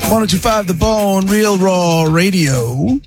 1025 The Bone, Real Raw Radio.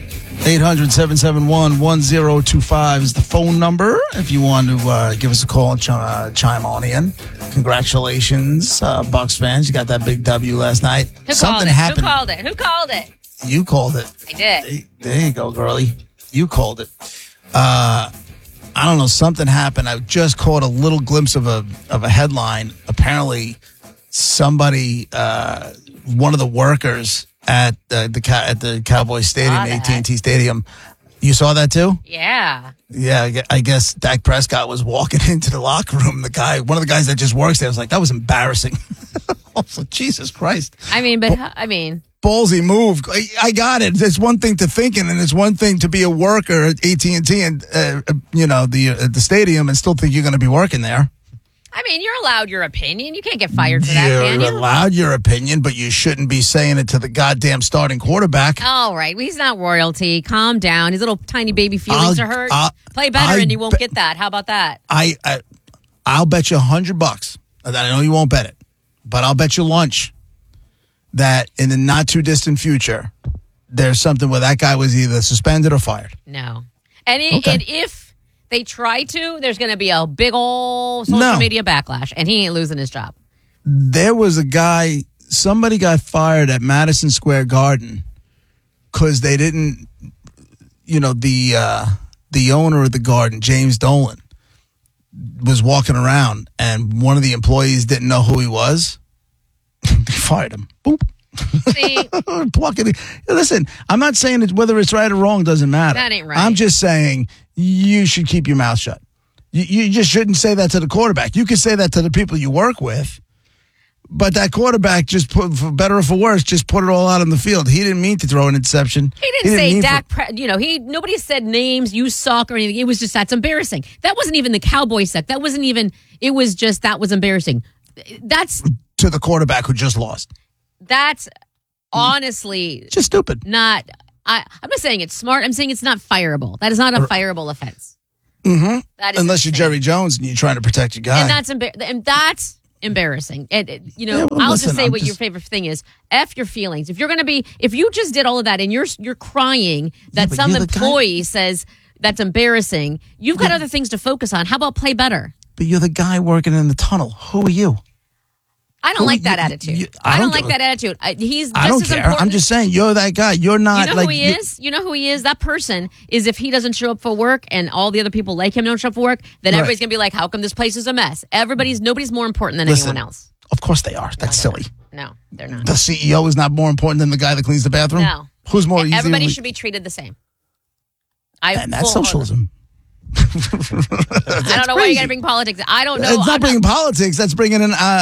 800-771-1025 is the phone number if you want to give us a call and chime on in. Congratulations, Bucks fans. You got that big W last night. Something happened. Who called it? Who called it? You called it. I did. There you go, girlie. You called it. I don't know. Something happened. I just caught a little glimpse of a headline. Apparently, somebody, one of the workers at the Cowboys Stadium, AT&T Stadium. You saw that too? Yeah. Yeah, I guess Dak Prescott was walking into the locker room. One of the guys that just works there was like, that was embarrassing. I was like, Jesus Christ. Ballsy move. I got it. It's one thing to thinking, and it's one thing to be a worker at AT&T and the stadium and still think you're going to be working there. You're allowed your opinion. You can't get fired for that, can you? You're allowed your opinion, but you shouldn't be saying it to the goddamn starting quarterback. All right. Well, he's not royalty. Calm down. His little tiny baby feelings are hurt. Play better and you won't get that. How about that? I'll bet you $100. I know you won't bet it, but I'll bet you lunch that in the not too distant future, there's something where that guy was either suspended or fired. No. And if they try to, there's going to be a big old social media backlash, and he ain't losing his job. There was a guy, somebody got fired at Madison Square Garden because they didn't, the owner of the garden, James Dolan, was walking around, and one of the employees didn't know who he was. They fired him. Boop. See? Listen, I'm not saying whether it's right or wrong doesn't matter. That ain't right. I'm just saying you should keep your mouth shut. You just shouldn't say that to the quarterback. You can say that to the people you work with, but that quarterback just put, for better or for worse, just put it all out on the field. He didn't mean to throw an interception. He didn't say Dak. Nobody said names, you suck or anything. It was just that's embarrassing. That wasn't even the Cowboy suck. That wasn't even. It was just that was embarrassing. That's to the quarterback who just lost. That's honestly just stupid. I'm not saying it's smart. I'm saying it's not fireable. That is not a fireable offense. Mm-hmm. That is unless you're Jerry Jones and you're trying to protect your guy. And that's embarrassing. I'll just say what your favorite thing is. F your feelings. If you just did all of that and you're crying that some employee says that's embarrassing, you've got other things to focus on. How about play better? But you're the guy working in the tunnel. Who are you? I don't like that attitude. I don't like that attitude. He's just I don't as care. important. I'm just saying, you're that guy. You're not. You know who he is? You know who he is? That person is if he doesn't show up for work and all the other people like him don't show up for work, then everybody's going to be like, how come this place is a mess? Nobody's more important than anyone else. Of course they are. That's silly. No, they're not. The CEO is not more important than the guy that cleans the bathroom? No. Who's more? Everybody should be treated the same. And that's socialism. I don't know why you got to bring politics. I don't know. It's not bringing politics. That's bringing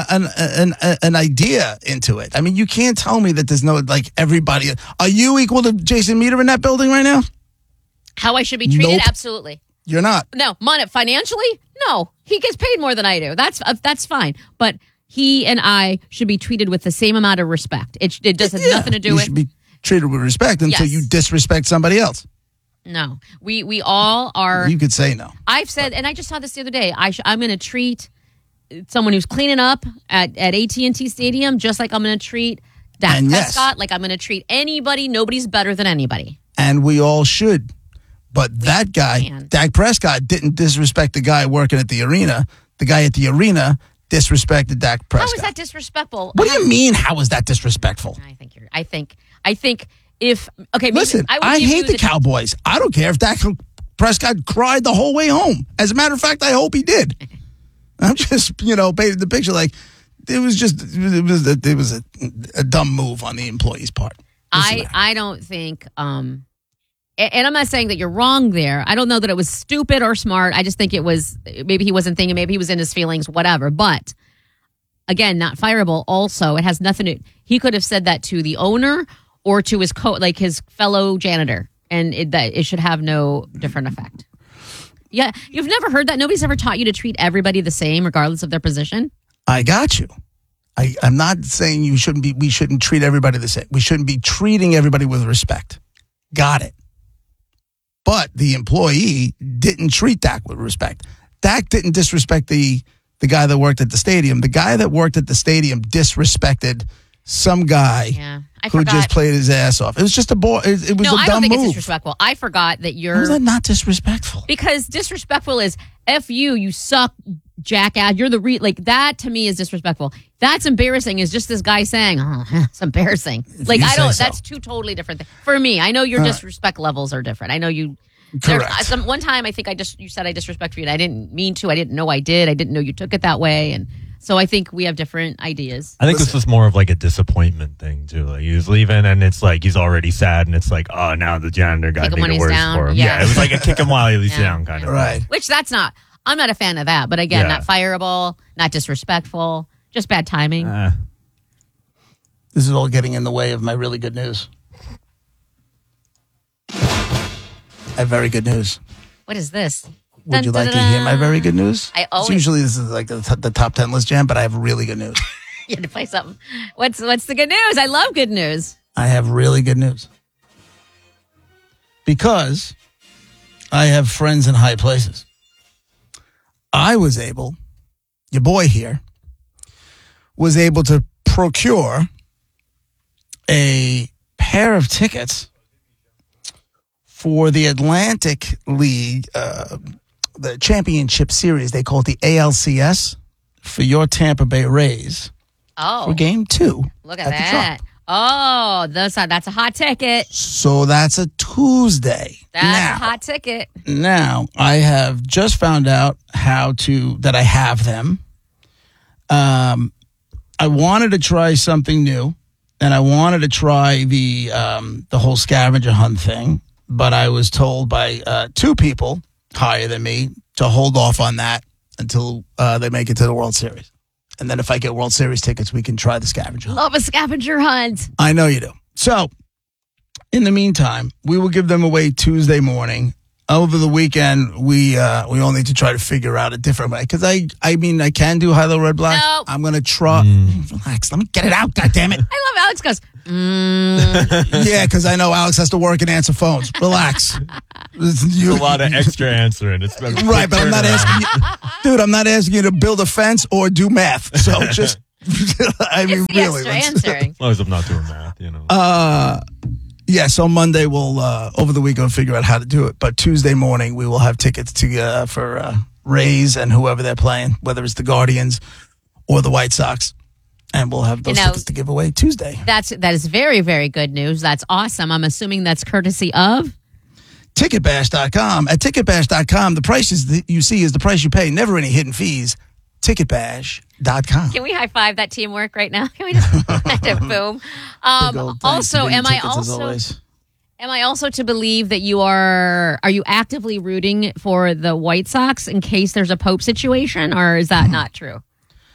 an idea into it. You can't tell me that there's no, everybody. Are you equal to Jason Meter in that building right now? How I should be treated? Nope. Absolutely. You're not. No. Financially? No. He gets paid more than I do. That's fine. But he and I should be treated with the same amount of respect. It just has nothing to do with. You should be treated with respect until you disrespect somebody else. No, we all are. You could say no. I've said, and I just saw this the other day. I'm going to treat someone who's cleaning up at AT&T Stadium just like I'm going to treat Dak Prescott. Like I'm going to treat anybody. Nobody's better than anybody. And we all should. But that guy, Dak Prescott, didn't disrespect the guy working at the arena. The guy at the arena disrespected Dak Prescott. How is that disrespectful? What do you mean? How is that disrespectful? I think. Listen, I hate the Cowboys. I don't care if Dak Prescott cried the whole way home. As a matter of fact, I hope he did. I'm just, painting the picture like it was a dumb move on the employee's part. I don't think, and I'm not saying that you're wrong there. I don't know that it was stupid or smart. I just think it was, maybe he wasn't thinking, maybe he was in his feelings, whatever. But again, not fireable. Also, it has nothing to, he could have said that to the owner or to his his fellow janitor, and it should have no different effect. Yeah, you've never heard that? Nobody's ever taught you to treat everybody the same, regardless of their position? I got you. I'm not saying we shouldn't treat everybody the same. We shouldn't be treating everybody with respect. Got it. But the employee didn't treat Dak with respect. Dak didn't disrespect the guy that worked at the stadium. The guy that worked at the stadium disrespected some guy who forgot. just played his ass off. It was just a boy. It was No, a I dumb don't think move. it's disrespectful. I forgot that How is that not disrespectful? because disrespectful is F you suck, jackass. You're the like that to me is disrespectful. That's embarrassing is just this guy saying, oh, it's embarrassing. Like you I don't, say so. that's two totally different things. For me, I know your disrespect levels are different. I know you. Correct. One time I think you said I disrespected you and I didn't mean to. I didn't know I did. I didn't know you took it that way. And so I think we have different ideas. I think this was more of like a disappointment thing too. Like he was leaving, and it's like he's already sad, and it's like, oh, now the janitor guy Kick him when made it he's worse down. for him. Yeah. Yeah, it was like a kick him while he's Yeah. down kind of Right. Which I'm not a fan of that. But again, Yeah. not fireable, not disrespectful, just bad timing. thing. This is all getting in the way of my really good news. I have very good news. What is this? Would you Dun, like dun, to hear my dun. very good news? I always- Usually this is like the top 10 list, Jam, but I have really good news. You had to play something. What's the good news? I love good news. I have really good news. Because I have friends in high places. I was able, your boy here, was able to procure a pair of tickets for the Atlantic League, the championship series. They call it the ALCS for your Tampa Bay Rays Oh, for game 2. look at the that. Trop. Oh, that's a hot ticket. So that's a Tuesday. That's a hot ticket. Now, I have just found out that I have them. I wanted to try something new, and I wanted to try the whole scavenger hunt thing, but I was told by 2 people higher than me to hold off on that until they make it to the World Series. And then if I get World Series tickets, we can try the scavenger hunt. Love a scavenger hunt. I know you do. So, in the meantime, we will give them away Tuesday morning. Over the weekend, we all need to try to figure out a different way. Because I can do high-low red black. No. I'm going to try. Relax. Let me get it out, goddammit. I love Alex goes, Yeah, because I know Alex has to work and answer phones. Relax. It's a lot of extra answering. It's been a Right, quick but I'm not turnaround. asking you. Dude, I'm not asking you to build a fence or do math. So just, I mean, it's the really. extra answering. As long as I'm not doing math, you know. Yeah, so Monday we'll over the weekend figure out how to do it. But Tuesday morning we will have tickets to for Rays and whoever they're playing, whether it's the Guardians or the White Sox, and we'll have those tickets to give away Tuesday. That is very, very good news. That's awesome. I'm assuming that's courtesy of Ticketbash.com. At Ticketbash.com, the prices that you see is the price you pay. Never any hidden fees. Ticketbash.com. Can we high five that teamwork right now? Can we just boom? Big old thanks Also, to Vinny am I Tickets, as also always. am I also to believe that are you actively rooting for the White Sox in case there's a Pope situation, or is that not true?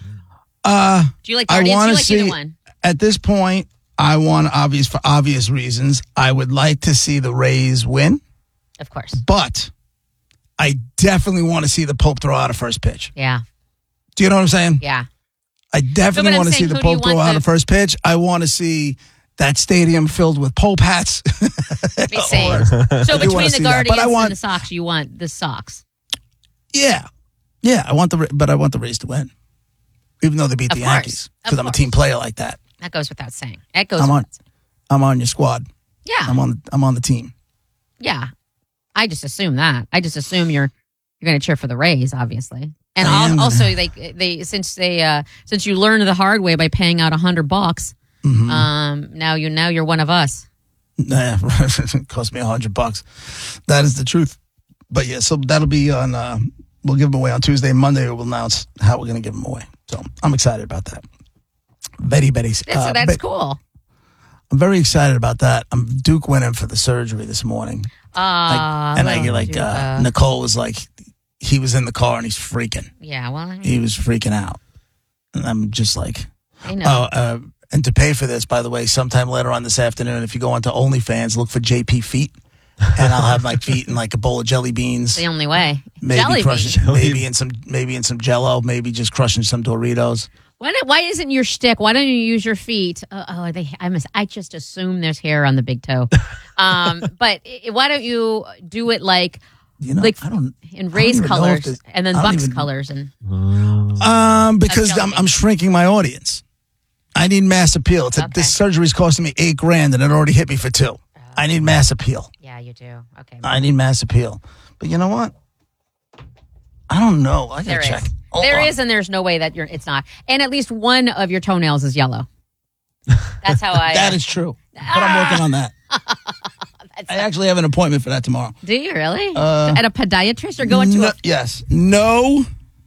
Do you like I Guardians? Do want you to like see. either one? At this point, I want for obvious reasons. I would like to see the Rays win, Of course. but I definitely want to see the Pope throw out a first pitch. Yeah. Do you know what I'm saying? Yeah. I definitely I'm want to see saying, the who do you Pope throw want out the- a first pitch. I want to see that stadium filled with Pope hats. Me same. So wanna between the see that, Guardians but I want- and the Sox, you want the Sox. Yeah, I want the Rays to win, even though they beat Of the course. Yankees, Of because I'm a course. team player like that. That goes without saying. That goes I'm without on. saying. I'm on your squad. Yeah. I'm on the team. Yeah. I just assume that. I just assume you're going to cheer for the Rays, obviously. And I am also, since you learned the hard way by paying out $100, now you're one of us. Nah, it cost me $100. That is the truth. But yeah, so that'll be on. We'll give them away on Tuesday. Monday we'll announce how we're going to give them away. So I'm excited about that. Very. That's cool. I'm very excited about that. Duke went in for the surgery this morning. Nicole was like, he was in the car and he's freaking. Yeah, well, I mean, He was freaking out. And I'm just like, I know. and to pay for this, by the way, sometime later on this afternoon, if you go onto OnlyFans, look for JP Feet. And I'll have my feet in like a bowl of jelly beans. the only way. Maybe Jelly crushing, beans. maybe in some Jello, maybe just crushing some Doritos. Why isn't your shtick? Why don't you use your feet? I just assume there's hair on the big toe. But why don't you do it like You know, like I don't. in I Rays don't even know if colors there's- and then I don't Bucks even- colors and Because jelly I'm shrinking my audience. I need mass appeal. Okay. This surgery's costing me $8,000 and it already hit me for $2,000. I need mass appeal. Yeah, you do. Okay. I need mass appeal. But you know what? I don't know. I There gotta check. is. Hold There on. is, and there's no way that it's not. And at least one of your toenails is yellow. That's how I. That is true. But I'm working on that. I actually have an appointment for that tomorrow. Do you really? At a podiatrist or going to Yes. No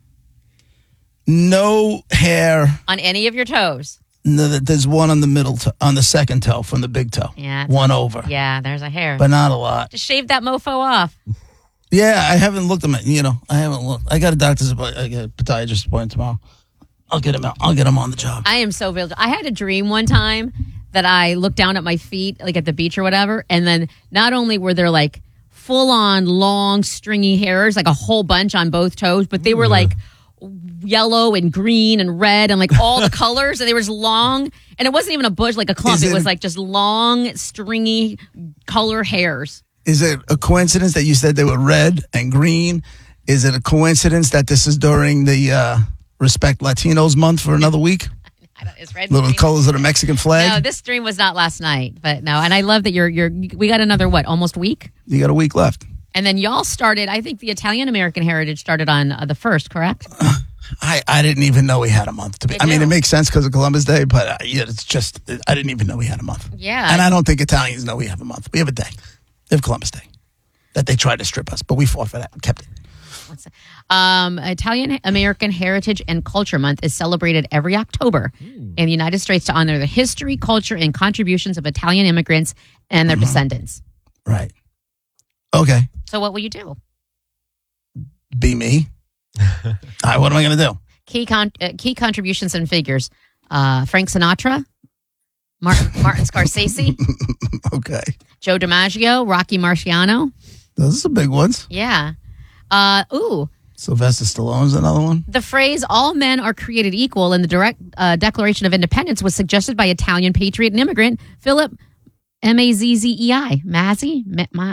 hair. on any of your toes? No, there's one on the middle, on the second toe from the big toe. Yeah. One over. Yeah, there's a hair. But not a lot. Just shave that mofo off. Yeah, I haven't looked at my, I haven't looked. I got a doctor's appointment. I got a podiatrist appointment tomorrow. I'll get him out. I'll get him on the job. I am so vigilant. I had a dream one time that I looked down at my feet, like at the beach or whatever, and then not only were there like full on long stringy hairs, like a whole bunch on both toes, but they were like yellow and green and red and like all the colors, and they were just long, and it wasn't even a bush like a clump. It was like just long stringy color hairs. Is it a coincidence that you said they were red and green? Is it a coincidence that this is during the Respect Latinos month for another week? It's red. Little green. colors of the Mexican flag. No, this dream was not last night, but no. And I love that we got another almost week, You got a week left. and then y'all started. I think the Italian American Heritage started on the 1st, correct? I didn't even know we had a month. You I mean, do. it makes sense because of Columbus Day, but yeah, it's just I didn't even know we had a month. Yeah. And I don't think Italians know we have a month. We have a day. They have Columbus Day that they tried to strip us, but we fought for that and kept it. Italian American Heritage and Culture Month is celebrated every October in the United States to honor the history, culture, and contributions of Italian immigrants and their descendants. Right. Okay. So what will you do? Be me. All right, what am I going to do? Key contributions and figures. Frank Sinatra, Martin Scorsese, Okay. Joe DiMaggio, Rocky Marciano. Those are some big ones. Yeah. Sylvester Stallone's another one. The phrase "all men are created equal" in the direct Declaration of Independence was suggested by Italian patriot and immigrant Philip Mazzei. Mazzi?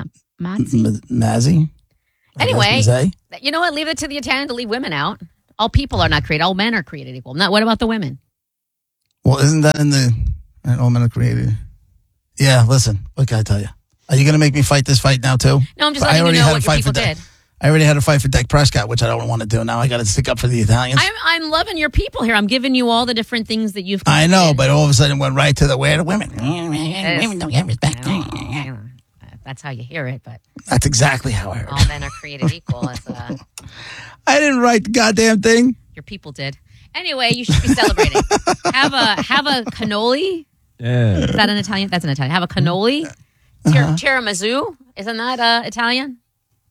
Mazzy. Anyway, Mazzei. you know what? Leave it to the Italian to leave women out. All people are not created. All men are created equal. Now, what about the women? Well, isn't that in the all men are created? Yeah, listen, what can I tell you? Are you going to make me fight this fight now, too? No, I'm just I letting you already know had what a fight your people for did. I already had a fight for Dak Prescott, which I don't want to do. Now I got to stick up for the Italians. I'm loving your people here. I'm giving you all the different things that you've. I know, but all of a sudden it went right to where the women. Women don't get respect. That's how you hear it, but That's exactly how I heard all it. men are created equal. As I didn't write the goddamn thing. your people did. Anyway, you should be celebrating. have a cannoli. Yeah. Is that an Italian? That's an Italian. Have a cannoli. Tiramisu. Isn't that Italian?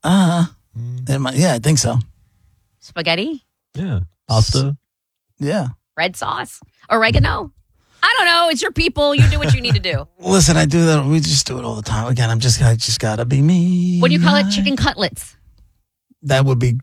Yeah, I think so. Spaghetti. Yeah. Pasta. Yeah. Red sauce. Oregano. I don't know. It's your people. You do what you need to do. Listen, I do that. We just do it all the time. Again, I just gotta be me. What do you call it? Chicken cutlets. That would be,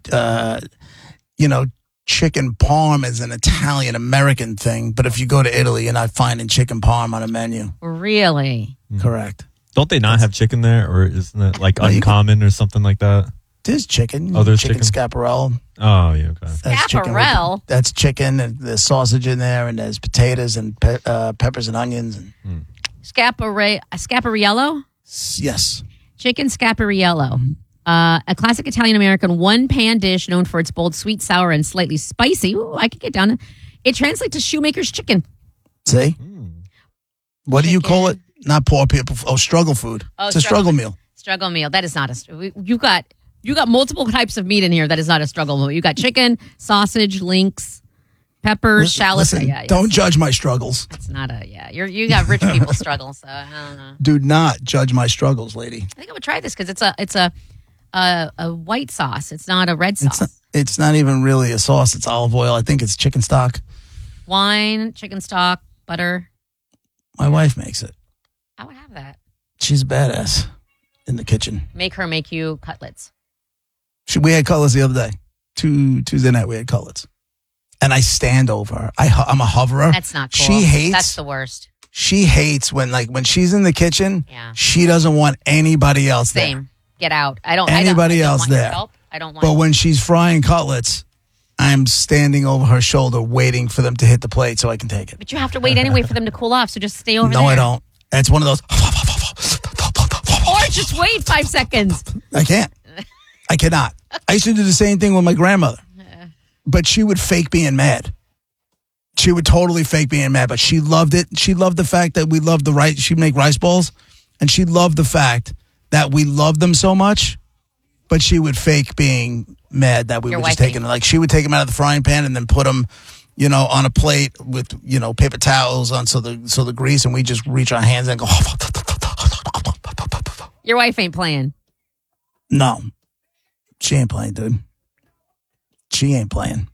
chicken parm is an Italian American thing, but if you go to Italy, you're not finding chicken parm on a menu. Really? Correct. Don't they not have chicken there, or isn't it like No, you uncommon or something like that? There's chicken. Oh, there's chicken chicken? scaparella. Oh, yeah, okay. That's chicken with- Scaparella? That's chicken, and there's sausage in there, and there's potatoes and peppers and onions. And Scapariello? yes. Chicken scapariello. A classic Italian American one-pan dish known for its bold, sweet, sour, and slightly spicy. Ooh, I could get down. It translates to shoemaker's chicken. See? What do you call it? Not poor people. Oh, struggle food. Oh, it's a struggle meal. Struggle meal. That is not a. You got multiple types of meat in here. That is not a struggle meal. You got chicken, sausage, links, peppers, shallots. Listen, Yeah, don't judge my struggles. It's not a. Yeah, you got rich people struggle. So I don't know. Do not judge my struggles, lady. I think I would try this because it's a white sauce. It's not a red sauce. It's not even really a sauce. It's olive oil. I think it's chicken stock. Wine, chicken stock, butter. My wife makes it. I would have that. She's badass in the kitchen. Make her make you cutlets. We had cutlets the other day. Tuesday night we had cutlets. And I stand over her. I'm a hoverer. That's not cool. She hates. That's the worst. She hates when she's in the kitchen. Yeah. She doesn't want anybody else there. Same. Get out. I don't. Anybody I don't else want your there. help. I don't want. But when she's frying cutlets, I'm standing over her shoulder waiting for them to hit the plate so I can take it. But you have to wait anyway for them to cool off, so just stay over there. No, I don't. It's one of those. Or just wait 5 seconds. I can't. I cannot. I used to do the same thing with my grandmother. But she would fake being mad. She would totally fake being mad, but she loved it. She loved the fact that we loved the rice. She'd make rice balls, and she loved the fact that we loved them so much, but she would fake being mad that we Your were just wifey. taking them. Like, she would take them out of the frying pan and then put them, on a plate with, paper towels on so the grease, and we just reach our hands and go. Your wife ain't playing. No, she ain't playing, dude. She ain't playing.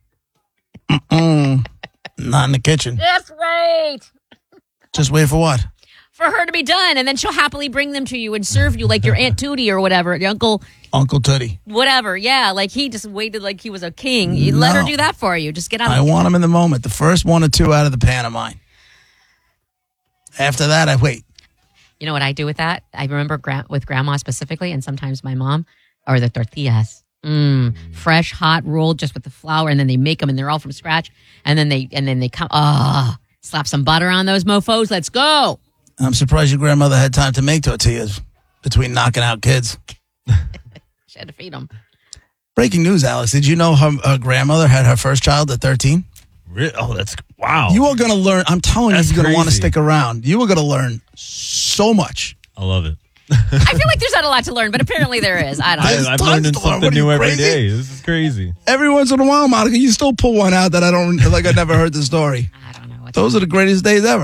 Not in the kitchen. Just wait. Just wait for what? For her to be done, and then she'll happily bring them to you and serve you like your Aunt Tootie or whatever, your Uncle Tootie. whatever. Yeah, like he just waited like he was a king. You let her No. do that for you. Just get out. I want them in the moment. The first 1 or 2 out of the pan are mine. After that, I wait. You know what I do with that? I remember with grandma specifically, and sometimes my mom, or the tortillas. Fresh, hot, rolled just with the flour, and then they make them, and they're all from scratch. And then they come. Slap some butter on those mofo's. Let's go. I'm surprised your grandmother had time to make tortillas between knocking out kids. She had to feed them. Breaking news, Alex. Did you know her grandmother had her first child at 13? Oh, that's wow. You are going to learn. I'm telling That's you, you're going to want to crazy. stick around. You are going to learn so much. I love it. I feel like there's not a lot to learn, but apparently there is. I don't know. There's I'm tons learning to learn. something What are you, new every crazy? day. This is crazy. Every once in a while, Monica, you still pull one out that I don't, like I never heard the story. I don't know. Those are the greatest days ever.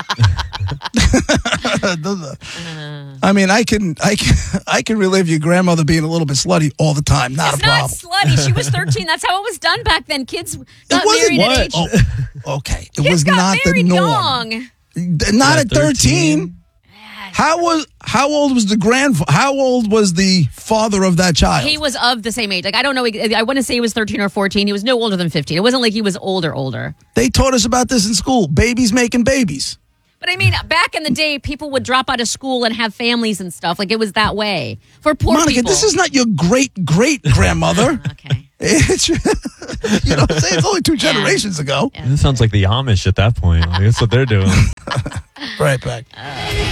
I mean, I can relive your grandmother being a little bit slutty all the time. Not It's a not problem. slutty. She was 13. That's how it was done back then. Kids got wasn't married at age. Okay, it Kids was got not the married norm. young. Not at 13. How old was How old was the father of that child? He was of the same age. Like, I don't know. I want to say he was 13 or 14. He was no older than 15. It wasn't like he was older. They taught us about this in school. Babies making babies. But I mean, back in the day, people would drop out of school and have families and stuff. Like, it was that way. For poor Monica, people. this is not your great-great-grandmother. Okay. It's, you know what I'm saying? It's only 2 generations ago. This sounds like the Amish at that point. Like, that's what they're doing. Right back.